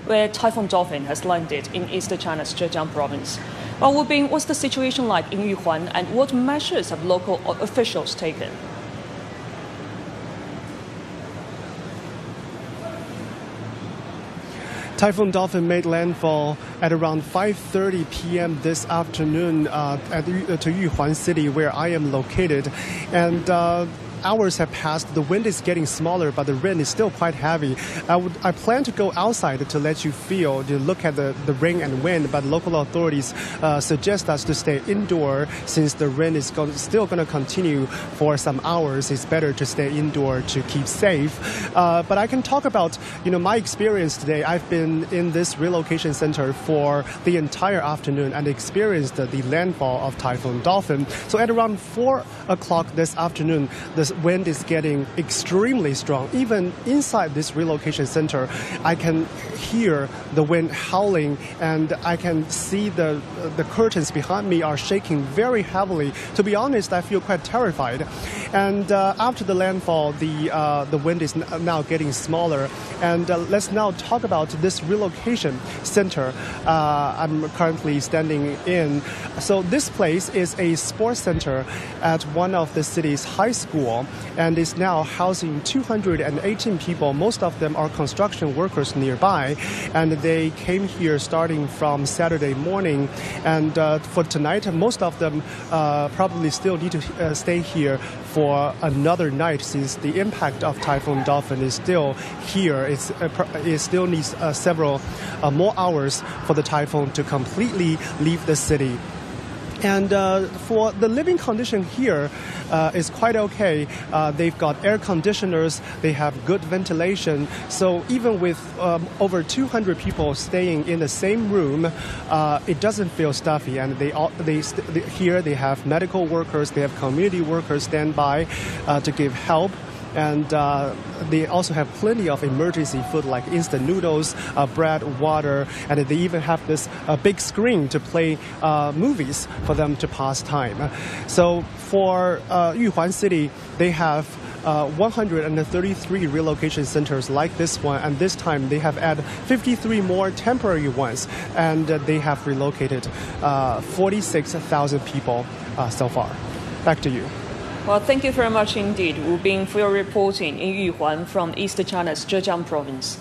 where Typhoon Dolphin has landed in East China's Zhejiang province. Well, Wu Bing, what's the situation like in Yuhuan, and what measures have local officials taken? Typhoon Dolphin made landfall at around 5:30 p.m. this afternoon to Yuhuan City, where I am located. And hours have passed. The wind is getting smaller, but the rain is still quite heavy. I plan to go outside to let you look at the rain and wind, but local authorities suggest us to stay indoor since the rain is still going to continue for some hours. It's better to stay indoor to keep safe. But I can talk about my experience today. I've been in this relocation center for the entire afternoon and experienced the landfall of Typhoon Dolphin. So at around 4 o'clock this afternoon, the wind is getting extremely strong. Even inside this relocation center, I can hear the wind howling, and I can see the curtains behind me are shaking very heavily. To be honest, I feel quite terrified. And after the landfall, the wind is now getting smaller. And let's now talk about this relocation center I'm currently standing in. So this place is a sports center at one of the city's high school, and is now housing 218 people. Most of them are construction workers nearby, and they came here starting from Saturday morning. And for tonight, most of them probably still need to stay here for another night, since the impact of Typhoon Dolphin is still here. It still needs several more hours for the typhoon to completely leave the city. And for the living condition here is quite okay. They've got air conditioners, they have good ventilation. So even with over 200 people staying in the same room, it doesn't feel stuffy. And here they have medical workers, they have community workers stand by to give help. And they also have plenty of emergency food like instant noodles, bread, water, and they even have this big screen to play movies for them to pass time. So for Yuhuan City, they have 133 relocation centers like this one, and this time they have added 53 more temporary ones, and they have relocated 46,000 people so far. Back to you. Well, thank you very much indeed, Wu Bing, for your reporting in Yuhuan from East China's Zhejiang province.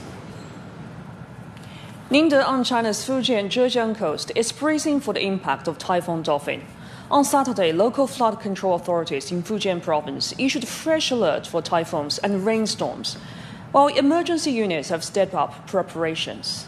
Ningde on China's Fujian Zhejiang coast is bracing for the impact of Typhoon Dolphin. On Saturday, local flood control authorities in Fujian province issued fresh alert for typhoons and rainstorms, while emergency units have stepped up preparations.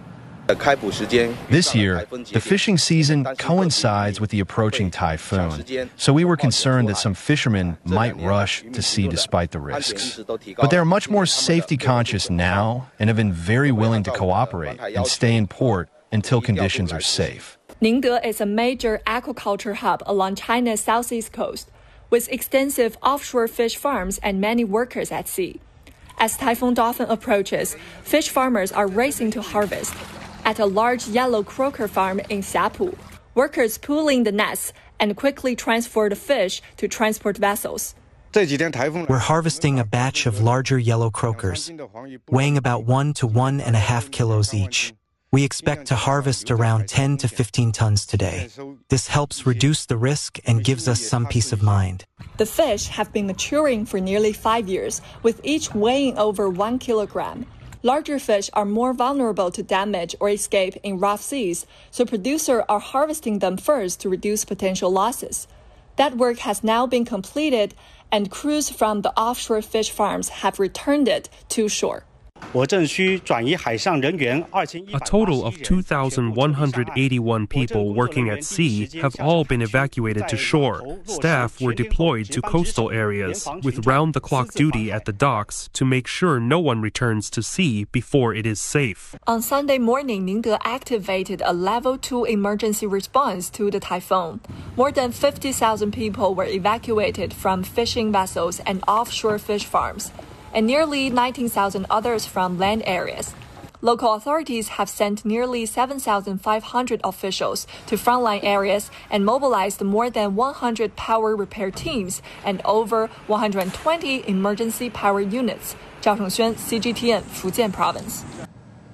This year, the fishing season coincides with the approaching typhoon, so we were concerned that some fishermen might rush to sea despite the risks. But they are much more safety conscious now and have been very willing to cooperate and stay in port until conditions are safe. Ningde is a major aquaculture hub along China's southeast coast, with extensive offshore fish farms and many workers at sea. As Typhoon Dolphin approaches, fish farmers are racing to harvest. At a large yellow croaker farm in Xiapu, workers pulling the nets and quickly transfer the fish to transport vessels. We're harvesting a batch of larger yellow croakers, weighing about 1 to 1.5 kilos each. We expect to harvest around 10 to 15 tons today. This helps reduce the risk and gives us some peace of mind. The fish have been maturing for nearly 5 years, with each weighing over 1 kilogram. Larger fish are more vulnerable to damage or escape in rough seas, so producers are harvesting them first to reduce potential losses. That work has now been completed, and crews from the offshore fish farms have returned it to shore. A total of 2,181 people working at sea have all been evacuated to shore. Staff were deployed to coastal areas with round-the-clock duty at the docks to make sure no one returns to sea before it is safe. On Sunday morning, Ningde activated a Level 2 emergency response to the typhoon. More than 50,000 people were evacuated from fishing vessels and offshore fish farms, and nearly 19,000 others from land areas. Local authorities have sent nearly 7,500 officials to frontline areas and mobilized more than 100 power repair teams and over 120 emergency power units. Zhao Chengxuan, CGTN, Fujian Province.